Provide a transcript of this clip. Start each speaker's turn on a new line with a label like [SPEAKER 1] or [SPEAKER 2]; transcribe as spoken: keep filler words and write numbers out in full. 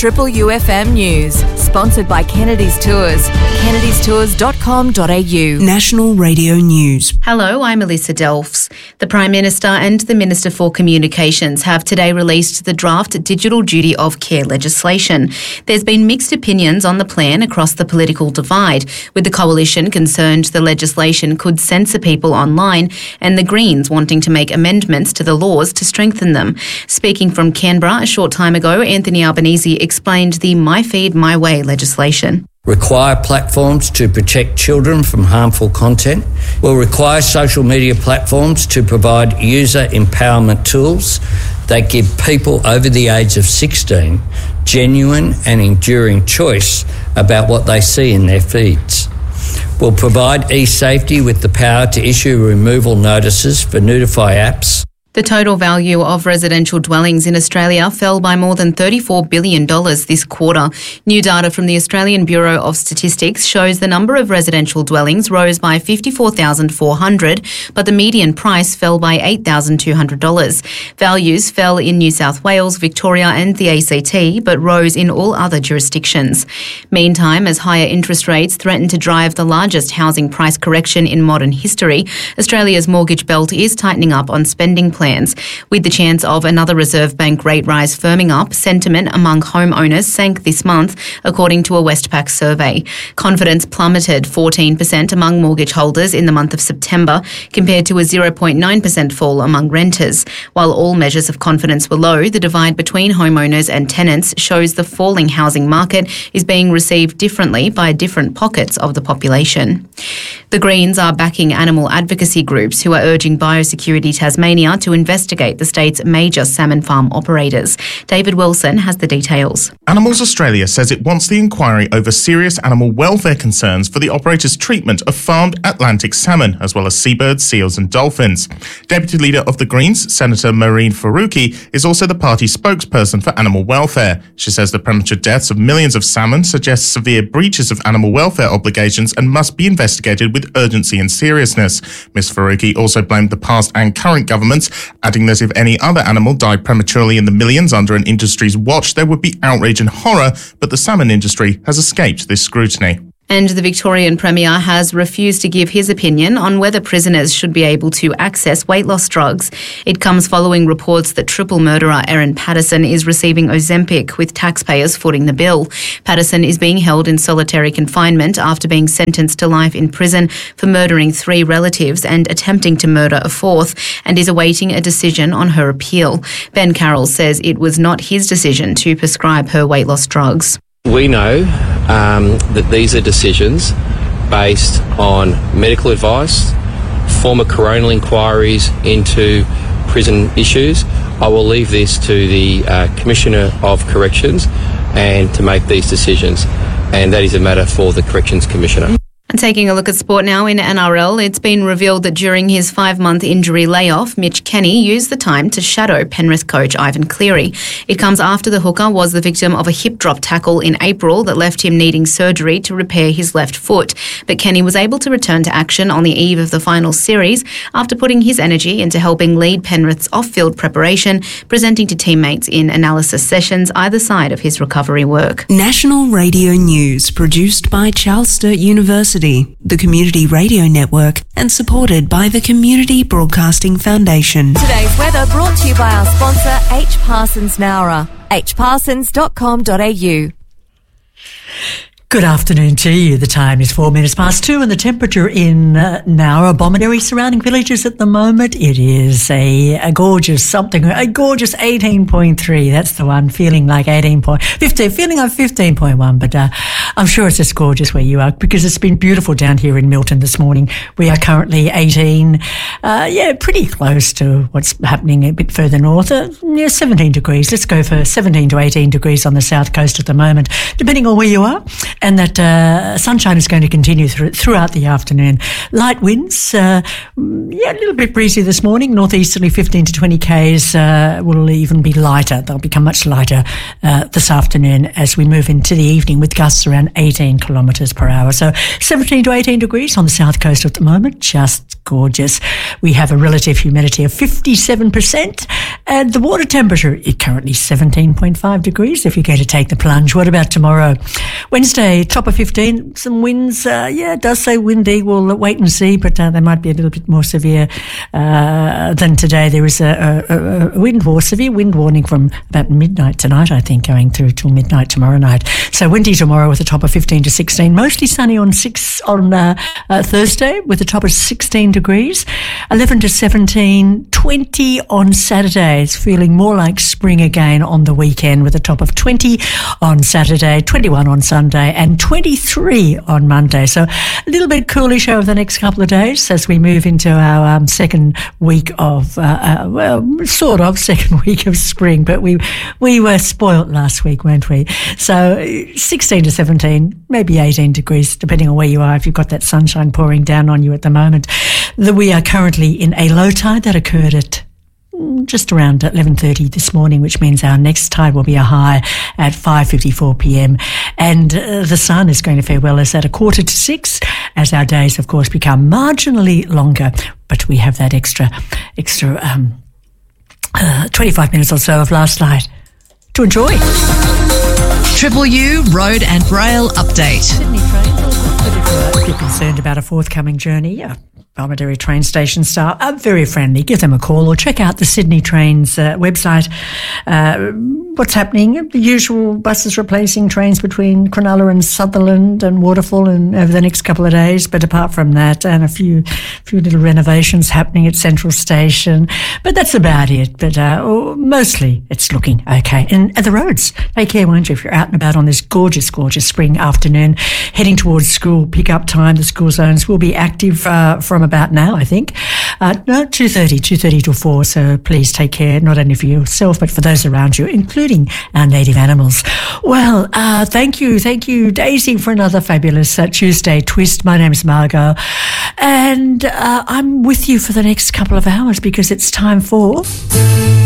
[SPEAKER 1] Triple U F M News, sponsored by Kennedy's Tours. kennedys tours dot com dot a u.
[SPEAKER 2] National Radio News.
[SPEAKER 3] Hello, I'm Alyssa Delphs. The Prime Minister and the Minister for Communications have today released the draft Digital Duty of Care legislation. There's been mixed opinions on the plan across the political divide, with the Coalition concerned the legislation could censor people online and the Greens wanting to make amendments to the laws to strengthen them. Speaking from Canberra a short time ago, Anthony Albanese explained the My Feed, My Way legislation.
[SPEAKER 4] Require platforms to protect children from harmful content. Will require social media platforms to provide user empowerment tools that give people over the age of sixteen genuine and enduring choice about what they see in their feeds. Will provide eSafety with the power to issue removal notices for Nudify apps.
[SPEAKER 3] The total value of residential dwellings in Australia fell by more than thirty-four billion dollars this quarter. New data from the Australian Bureau of Statistics shows the number of residential dwellings rose by fifty-four thousand four hundred, but the median price fell by eight thousand two hundred dollars. Values fell in New South Wales, Victoria and the A C T, but rose in all other jurisdictions. Meantime, as higher interest rates threaten to drive the largest housing price correction in modern history, Australia's mortgage belt is tightening up on spending plans. Plans. With the chance of another Reserve Bank rate rise firming up, sentiment among homeowners sank this month, according to a Westpac survey. Confidence plummeted fourteen percent among mortgage holders in the month of September, compared to a zero point nine percent fall among renters. While all measures of confidence were low, the divide between homeowners and tenants shows the falling housing market is being received differently by different pockets of the population. The Greens are backing animal advocacy groups who are urging Biosecurity Tasmania to investigate the state's major salmon farm operators. David Wilson has the details.
[SPEAKER 5] Animals Australia says it wants the inquiry over serious animal welfare concerns for the operators' treatment of farmed Atlantic salmon, as well as seabirds, seals and dolphins. Deputy Leader of the Greens, Senator Mehreen Faruqi, is also the party spokesperson for animal welfare. She says the premature deaths of millions of salmon suggest severe breaches of animal welfare obligations and must be investigated with urgency and seriousness. Miz Faruqi also blamed the past and current governments, adding that if any other animal died prematurely in the millions under an industry's watch, there would be outrage and horror, but the salmon industry has escaped this scrutiny.
[SPEAKER 3] And the Victorian Premier has refused to give his opinion on whether prisoners should be able to access weight loss drugs. It comes following reports that triple murderer Erin Patterson is receiving Ozempic, with taxpayers footing the bill. Patterson is being held in solitary confinement after being sentenced to life in prison for murdering three relatives and attempting to murder a fourth, and is awaiting a decision on her appeal. Ben Carroll says it was not his decision to prescribe her weight loss drugs.
[SPEAKER 6] We know um, that these are decisions based on medical advice, former coronial inquiries into prison issues. I will leave this to the uh, Commissioner of Corrections and to make these decisions, and that is a matter for the Corrections Commissioner.
[SPEAKER 3] And taking a look at sport now in N R L, it's been revealed that during his five-month injury layoff, Mitch Kenny used the time to shadow Penrith coach Ivan Cleary. It comes after the hooker was the victim of a hip drop tackle in April that left him needing surgery to repair his left foot. But Kenny was able to return to action on the eve of the final series after putting his energy into helping lead Penrith's off-field preparation, presenting to teammates in analysis sessions either side of his recovery work.
[SPEAKER 2] National Radio News, produced by Charles Sturt University, the Community Radio Network, and supported by the Community Broadcasting Foundation.
[SPEAKER 1] Today's weather brought to you by our sponsor, H. Parsons Nowra, h parsons dot com dot a u.
[SPEAKER 7] Good afternoon to you. The time is four minutes past two and the temperature in uh, Nowra, Bomaderry, surrounding villages at the moment, it is a, a gorgeous something, a gorgeous eighteen point three. That's the one, feeling like eighteen point fifteen, feeling like fifteen point one, but uh, I'm sure it's just gorgeous where you are because it's been beautiful down here in Milton this morning. We are currently eighteen, uh, yeah, pretty close to what's happening a bit further north, uh, yeah, seventeen degrees. Let's go for seventeen to eighteen degrees on the south coast at the moment, depending on where you are. and that uh, sunshine is going to continue through, throughout the afternoon. Light winds, uh, yeah, a little bit breezy this morning. Northeasterly fifteen to twenty k's uh, will even be lighter. They'll become much lighter uh, this afternoon as we move into the evening with gusts around eighteen kilometres per hour. So seventeen to eighteen degrees on the south coast at the moment. Just gorgeous. We have a relative humidity of fifty-seven percent and the water temperature is currently seventeen point five degrees if you're going to take the plunge. What about tomorrow? Wednesday, top of fifteen. Some winds. Uh, yeah, it does say windy. We'll wait and see, but uh, they might be a little bit more severe uh, than today. There is a, a, a wind war, severe wind warning from about midnight tonight, I think, going through till midnight tomorrow night. So windy tomorrow with a top of fifteen to sixteen. Mostly sunny on six on uh, uh, Thursday with a top of sixteen degrees. eleven to seventeen. twenty on Saturday. It's feeling more like spring again on the weekend with a top of twenty on Saturday, twenty-one on Sunday and twenty-three on Monday. So a little bit coolish over the next couple of days as we move into our um, second week of, uh, uh, well, sort of second week of spring, but we we were spoilt last week, weren't we? So sixteen to seventeen, maybe eighteen degrees, depending on where you are, if you've got that sunshine pouring down on you at the moment. The, we are currently in a low tide that occurred at just around eleven thirty this morning, which means our next tide will be a high at five fifty-four p.m. And uh, the sun is going to fare well as at a quarter to six, as our days, of course, become marginally longer. But we have that extra, extra um, uh, twenty-five minutes or so of last night to enjoy.
[SPEAKER 2] Triple U Road and Rail Update.
[SPEAKER 7] Sydney train, if you're concerned about a forthcoming journey, yeah. Balmaderry train station staff are very friendly. Give them a call or check out the Sydney Trains uh, website. Uh, what's happening? The usual buses replacing trains between Cronulla and Sutherland and Waterfall and over the next couple of days. But apart from that, and a few few little renovations happening at Central Station. But that's about it. But uh, mostly it's looking okay. And uh, the roads, take care, won't you, if you're out and about on this gorgeous, gorgeous spring afternoon, heading towards school pick-up time. The school zones will be active uh, from about now, I think. Uh, no, two thirty, two thirty to four, so please take care, not only for yourself, but for those around you, including our native animals. Well, uh, thank you, thank you, Daisy, for another fabulous uh, Tuesday twist. My name's Margot, and uh, I'm with you for the next couple of hours because it's time for...